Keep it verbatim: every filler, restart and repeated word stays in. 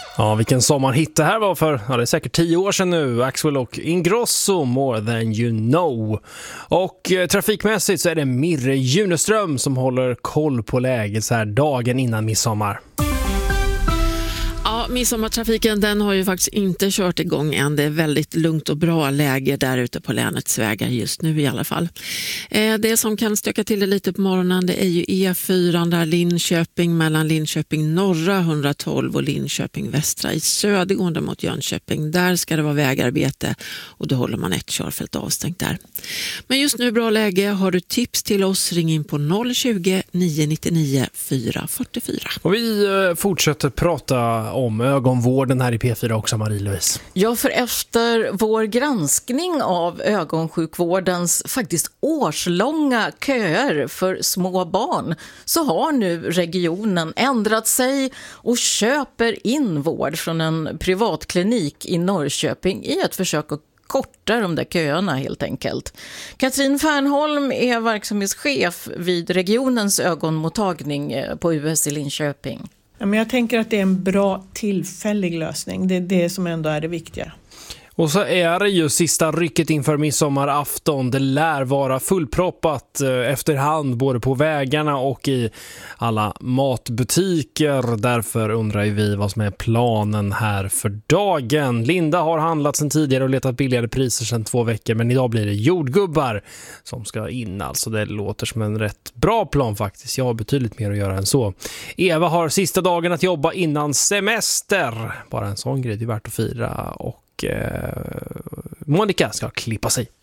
Ja, vilken sommarhit det här var för, ja, det är säkert tio år sedan nu. Axwell och Ingrosso, More Than You Know. Och eh, trafikmässigt så är det Mirre Juneström som håller koll på läget så här dagen innan midsommar. Ja, midsommartrafiken den har ju faktiskt inte kört igång än. Det är väldigt lugnt och bra läge där ute på länets vägar just nu i alla fall. Eh, det som kan stöka till det lite på morgonen, det är ju E fyra där Linköping mellan Linköping norra hundratolv och Linköping västra i södergående mot Jönköping. Där ska det vara vägarbete och då håller man ett körfält avstängt där. Men just nu bra läge. Har du tips till oss, ring in på noll tjugo, nio nittionio, fyra fyrtiofyra. Och vi eh, fortsätter prata om ögonvården här i P fyra också, Marie-Louise. Ja, för efter vår granskning av ögonsjukvårdens faktiskt årslånga köer för små barn så har nu regionen ändrat sig och köper in vård från en privatklinik i Norrköping i ett försök att korta de där köerna helt enkelt. Katrin Fernholm är verksamhetschef vid regionens ögonmottagning på U S i Linköping. Ja, men jag tänker att det är en bra tillfällig lösning. Det är det som ändå är det viktiga. Och så är det ju sista rycket inför midsommarafton. Det lär vara fullproppat efterhand både på vägarna och i alla matbutiker. Därför undrar ju vi vad som är planen här för dagen. Linda har handlat sedan tidigare och letat billigare priser sedan två veckor. Men idag blir det jordgubbar som ska in. Alltså det låter som en rätt bra plan faktiskt. Jag har betydligt mer att göra än så. Eva har sista dagen att jobba innan semester. Bara en sån grej, det är värt att fira. Och Monica ska klippa sig.